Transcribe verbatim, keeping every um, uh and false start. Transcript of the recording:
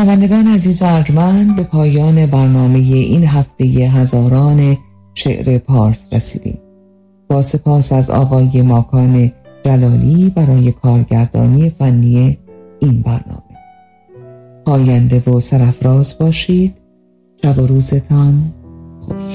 شنوندگان عزیز و ارجمند، به پایان برنامه این هفته هزاران شعر پارس رسیدیم. با سپاس از آقای ماکان جلالی برای کارگردانی فنی این برنامه. پاینده و سرافراز باشید. شب و روزتان خوش.